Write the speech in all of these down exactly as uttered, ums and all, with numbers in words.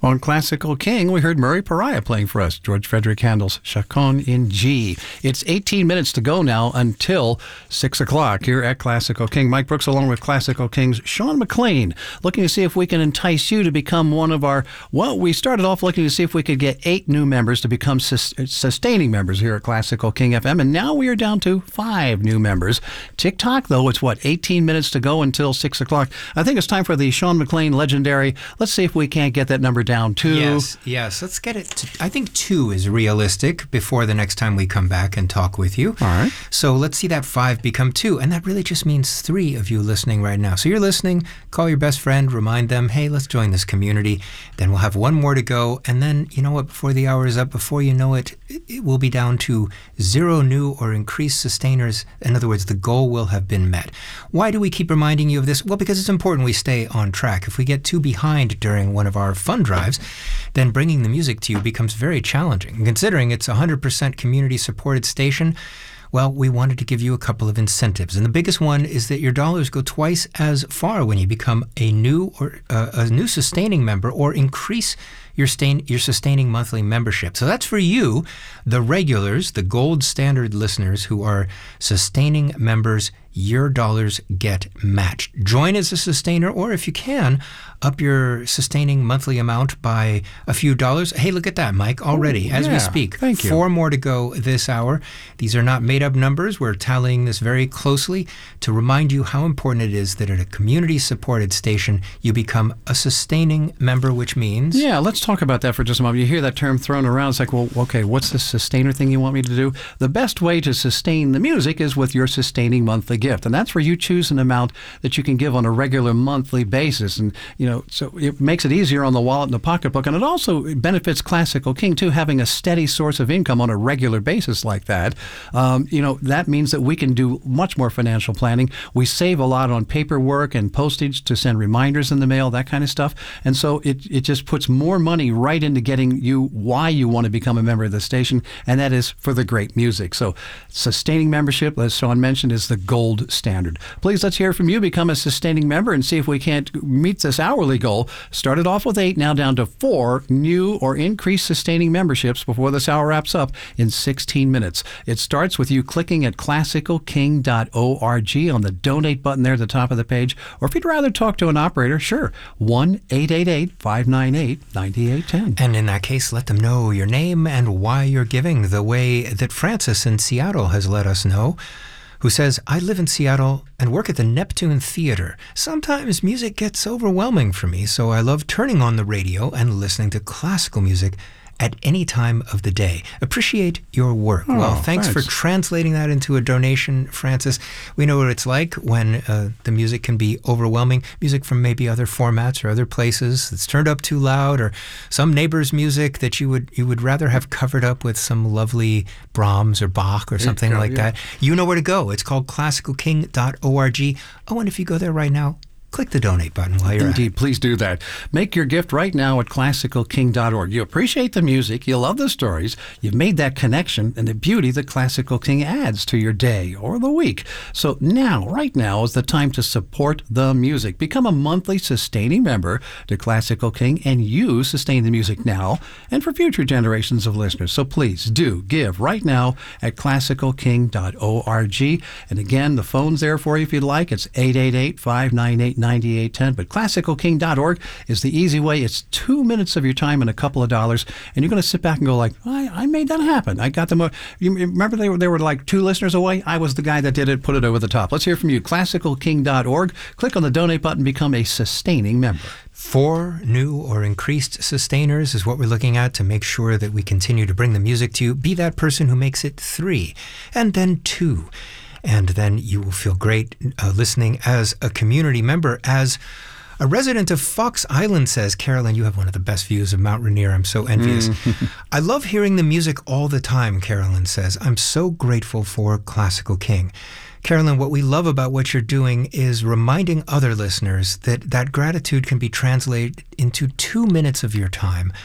On Classical King, we heard Murray Pariah playing for us, George Frederick Handel's Chaconne in G. It's eighteen minutes to go now until six o'clock here at Classical King. Mike Brooks along with Classical King's Sean McLean, looking to see if we can entice you to become one of our, well, we started off looking to see if we could get eight new members to become sus- sustaining members here at Classical King F M, and now we are down to five new members. TikTok, though, it's what, eighteen minutes to go until six o'clock. I think it's time for the Sean McLean legendary. Let's see if we can't get that number down. Down two. Yes, yes. Let's get it to, I think two is realistic before the next time we come back and talk with you. All right. So let's see that five become two. And that really just means three of you listening right now. So you're listening, call your best friend, remind them, hey, let's join this community. Then we'll have one more to go. And then, you know what, before the hour is up, before you know it, it will be down to zero new or increased sustainers. In other words, the goal will have been met. Why do we keep reminding you of this? Well, because it's important we stay on track. If we get too behind during one of our fund drives, then bringing the music to you becomes very challenging. And considering it's a one hundred percent community-supported station, well, we wanted to give you a couple of incentives. And the biggest one is that your dollars go twice as far when you become a new or uh, a new sustaining member or increase your, stain, your sustaining monthly membership. So that's for you, the regulars, the gold standard listeners who are sustaining members. Your dollars get matched. Join as a sustainer, or if you can, up your sustaining monthly amount by a few dollars. Hey, look at that, Mike, already, Ooh, as yeah, we speak. Thank you. Four more to go this hour. These are not made-up numbers. We're tallying this very closely to remind you how important it is that at a community-supported station, you become a sustaining member, which means... Yeah, let's talk about that for just a moment. You hear that term thrown around. It's like, well, okay, what's the sustainer thing you want me to do? The best way to sustain the music is with your sustaining monthly gift, and that's where you choose an amount that you can give on a regular monthly basis. And, you know, so it makes it easier on the wallet and the pocketbook, and it also benefits Classical King, too, having a steady source of income on a regular basis like that. Um, you know, that means that we can do much more financial planning. We save a lot on paperwork and postage to send reminders in the mail, that kind of stuff. And so it, it just puts more money right into getting you why you want to become a member of the station, and that is for the great music. So sustaining membership, as Sean mentioned, is the gold standard. Please, let's hear from you. Become a sustaining member and see if we can't meet this hourly goal. Started off with eight, now down to four new or increased sustaining memberships before this hour wraps up in sixteen minutes. It starts with you clicking at classical king dot org on the donate button there at the top of the page. Or if you'd rather talk to an operator, sure, one eight eight eight, five nine eight, nine eight one zero. And in that case, let them know your name and why you're giving, the way that Francis in Seattle has let us know, who says, I live in Seattle and work at the Neptune Theater. Sometimes music gets overwhelming for me, so I love turning on the radio and listening to classical music at any time of the day. Appreciate your work. Oh, well, thanks, thanks for translating that into a donation, Francis. We know what it's like when uh, the music can be overwhelming. Music from maybe other formats or other places that's turned up too loud, or some neighbor's music that you would you would rather have covered up with some lovely Brahms or Bach or something go, like yeah. that. You know where to go. It's called classical king dot org. Oh, and if you go there right now, click the donate button while you're Indeed, at it. please do that. Make your gift right now at classical king dot org. You appreciate the music, you love the stories, you've made that connection and the beauty that Classical King adds to your day or the week. So now, right now, is the time to support the music. Become a monthly sustaining member to Classical King, and you sustain the music now and for future generations of listeners. So please do give right now at classical king dot org. And again, the phone's there for you if you'd like. It's eight eight eight, five nine eight, nine eight one zero. But classical king dot org is the easy way. It's two minutes of your time and a couple of dollars, and you're going to sit back and go like, I, I made that happen. I got them. You remember they were, they were like two listeners away? I was the guy that did it, put it over the top. Let's hear from you. classical king dot org. Click on the donate button, become a sustaining member. Four new or increased sustainers is what we're looking at to make sure that we continue to bring the music to you. Be that person who makes it three, and then two. And then you will feel great uh, listening as a community member. As a resident of Fox Island says, Carolyn, you have one of the best views of Mount Rainier. I'm so envious. Mm. I love hearing the music all the time, Carolyn says. I'm so grateful for Classical King. Carolyn, what we love about what you're doing is reminding other listeners that that gratitude can be translated into two minutes of your time.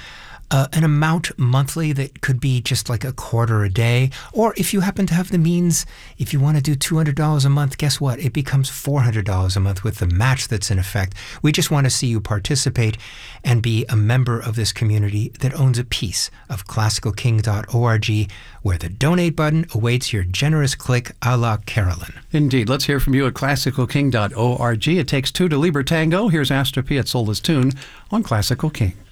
uh, an amount monthly that could be just like a quarter a day. Or if you happen to have the means, if you want to do two hundred dollars a month, guess what? It becomes four hundred dollars a month with the match that's in effect. We just want to see you participate and be a member of this community that owns a piece of classical king dot org, where the donate button awaits your generous click a la Carolyn. Indeed. Let's hear from you at classical king dot org. It takes two to Lieber Tango. Here's Astor Piazzolla's tune on Classical King.